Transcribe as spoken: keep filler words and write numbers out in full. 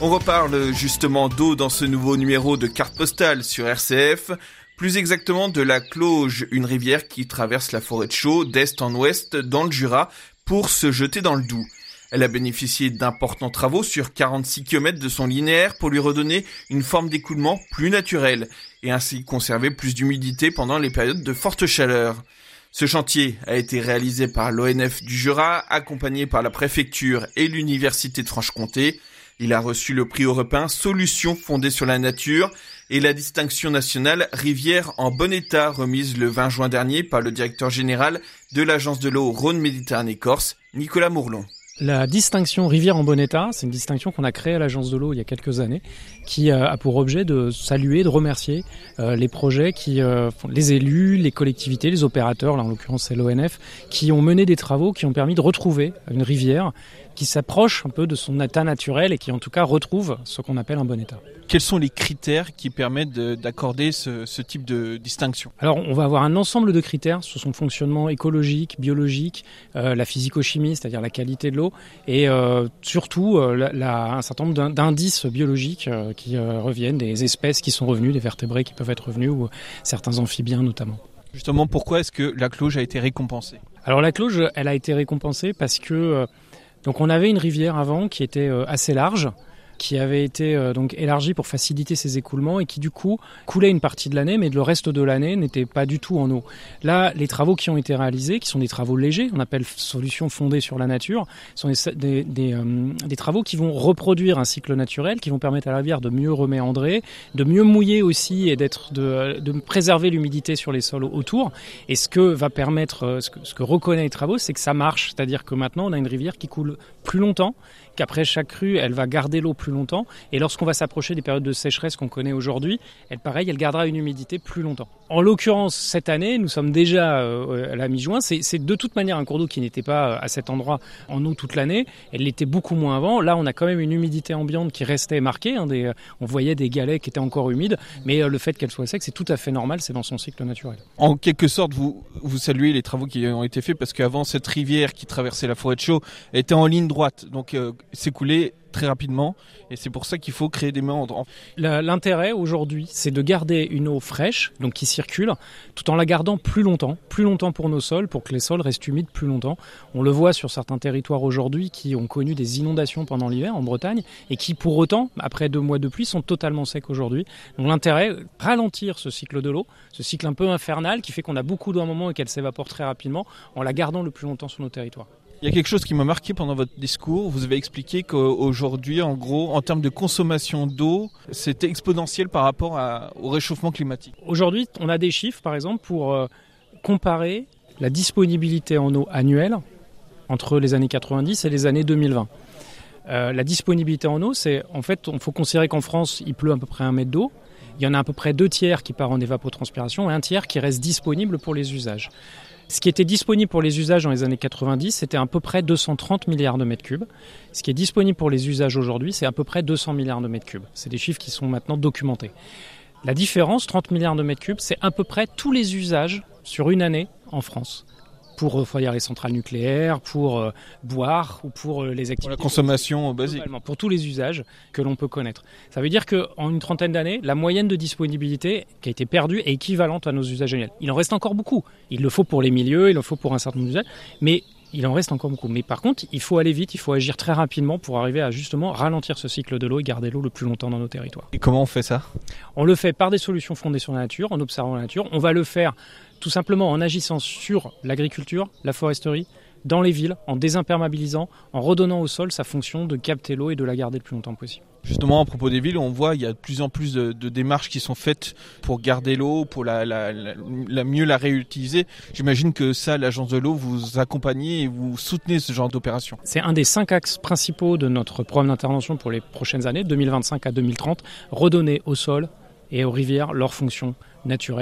On reparle justement d'eau dans ce nouveau numéro de Carte Postale sur R C F, plus exactement de la Cloge, une rivière qui traverse la forêt de Chaux d'est en ouest dans le Jura pour se jeter dans le Doubs. Elle a bénéficié d'importants travaux sur quarante-six kilomètres de son linéaire pour lui redonner une forme d'écoulement plus naturelle et ainsi conserver plus d'humidité pendant les périodes de forte chaleur. Ce chantier a été réalisé par l'O N F du Jura, accompagné par la préfecture et l'Université de Franche-Comté. Il a reçu le prix européen Solutions fondées sur la nature et la distinction nationale Rivière en bon état remise le vingt juin dernier par le directeur général de l'Agence de l'eau Rhône-Méditerranée-Corse, Nicolas Mourlon. La distinction Rivière en bon état, c'est une distinction qu'on a créée à l'Agence de l'eau il y a quelques années, qui a pour objet de saluer, de remercier euh, les projets, qui, euh, les élus, les collectivités, les opérateurs, là en l'occurrence c'est l'O N F, qui ont mené des travaux qui ont permis de retrouver une rivière qui s'approche un peu de son état naturel et qui en tout cas retrouve ce qu'on appelle un bon état. Quels sont les critères qui permettent de, d'accorder ce, ce type de distinction ? Alors on va avoir un ensemble de critères sur son fonctionnement écologique, biologique, euh, la physico-chimie, c'est-à-dire la qualité de l'eau, et euh, surtout euh, la, la, un certain nombre d'indices biologiques euh, qui euh, reviennent, des espèces qui sont revenues, des vertébrés qui peuvent être revenus, ou certains amphibiens notamment. Justement, pourquoi est-ce que la Cloge a été récompensée ? Alors la Cloge, elle a été récompensée parce que euh, donc on avait une rivière avant qui était euh, assez large, qui avait été euh, donc élargie pour faciliter ses écoulements et qui du coup coulait une partie de l'année, mais le reste de l'année n'était pas du tout en eau. Là, les travaux qui ont été réalisés, qui sont des travaux légers, on appelle solutions fondées sur la nature, sont des, des, des, euh, des travaux qui vont reproduire un cycle naturel, qui vont permettre à la rivière de mieux reméandrer, de mieux mouiller aussi et d'être de, de préserver l'humidité sur les sols autour. Et ce que va permettre, ce que, ce que reconnaît les travaux, c'est que ça marche, c'est-à-dire que maintenant on a une rivière qui coule plus longtemps, qu'après chaque crue, elle va garder l'eau plus longtemps. Et lorsqu'on va s'approcher des périodes de sécheresse qu'on connaît aujourd'hui, elle, pareil, elle gardera une humidité plus longtemps. En l'occurrence, cette année, nous sommes déjà euh, à la mi-juin. C'est, c'est de toute manière un cours d'eau qui n'était pas à cet endroit en eau toute l'année. Elle l'était beaucoup moins avant. Là, on a quand même une humidité ambiante qui restait marquée. Hein, des, on voyait des galets qui étaient encore humides. Mais euh, le fait qu'elle soit sec, c'est tout à fait normal. C'est dans son cycle naturel. En quelque sorte, vous, vous saluez les travaux qui ont été faits parce qu'avant, cette rivière qui traversait la forêt de Chaux était en ligne droite. Donc, euh, s'écoulait très rapidement et c'est pour ça qu'il faut créer des méandres. L'intérêt aujourd'hui, c'est de garder une eau fraîche, donc qui circule, tout en la gardant plus longtemps, plus longtemps pour nos sols, pour que les sols restent humides plus longtemps. On le voit sur certains territoires aujourd'hui qui ont connu des inondations pendant l'hiver en Bretagne et qui pour autant, après deux mois de pluie, sont totalement secs aujourd'hui. Donc l'intérêt, ralentir ce cycle de l'eau, ce cycle un peu infernal qui fait qu'on a beaucoup d'eau à un moment et qu'elle s'évapore très rapidement en la gardant le plus longtemps sur nos territoires. Il y a quelque chose qui m'a marqué pendant votre discours. Vous avez expliqué qu'aujourd'hui, en gros, en termes de consommation d'eau, c'était exponentiel par rapport à, au réchauffement climatique. Aujourd'hui, on a des chiffres, par exemple, pour euh, comparer la disponibilité en eau annuelle entre les années quatre-vingt-dix et les années deux mille vingt. Euh, la disponibilité en eau, c'est en fait, il faut considérer qu'en France, il pleut à peu près un mètre d'eau. Il y en a à peu près deux tiers qui part en évapotranspiration et un tiers qui reste disponible pour les usages. Ce qui était disponible pour les usages dans les années quatre-vingt-dix, c'était à peu près deux cent trente milliards de mètres cubes. Ce qui est disponible pour les usages aujourd'hui, c'est à peu près deux cents milliards de mètres cubes. C'est des chiffres qui sont maintenant documentés. La différence, trente milliards de mètres cubes, c'est à peu près tous les usages sur une année en France. Pour refroidir les centrales nucléaires, pour euh, boire ou pour euh, les activités. Pour la consommation basique. Pour tous les usages que l'on peut connaître. Ça veut dire qu'en une trentaine d'années, la moyenne de disponibilité qui a été perdue est équivalente à nos usages annuels. Il en reste encore beaucoup. Il le faut pour les milieux, il le faut pour un certain nombre d'usages, mais il en reste encore beaucoup. Mais par contre, il faut aller vite, il faut agir très rapidement pour arriver à justement ralentir ce cycle de l'eau et garder l'eau le plus longtemps dans nos territoires. Et comment on fait ça ? On le fait par des solutions fondées sur la nature, en observant la nature. On va le faire tout simplement en agissant sur l'agriculture, la foresterie, dans les villes, en désimperméabilisant, en redonnant au sol sa fonction de capter l'eau et de la garder le plus longtemps possible. Justement, à propos des villes, on voit qu'il y a de plus en plus de, de démarches qui sont faites pour garder l'eau, pour la, la, la, la mieux la réutiliser. J'imagine que ça, l'Agence de l'eau, vous accompagnez et vous soutenez ce genre d'opération. C'est un des cinq axes principaux de notre programme d'intervention pour les prochaines années, deux mille vingt-cinq à deux mille trente, redonner au sol et aux rivières leur fonction naturelle.